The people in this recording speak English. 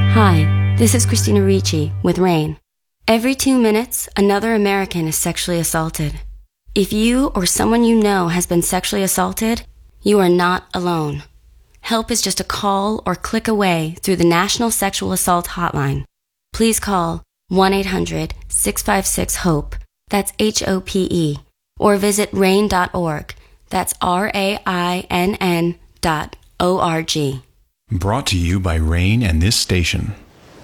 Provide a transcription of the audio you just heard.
Hi, this is Christina Ricci with RAINN. Every 2 minutes, another American is sexually assaulted. If you or someone you know has been sexually assaulted, you are not alone. Help is just a call or click away through the National Sexual Assault Hotline. Please call 1-800-656-HOPE, that's HOPE, or visit rainn.org, that's RAINN.org. Brought to you by RAINN and this station.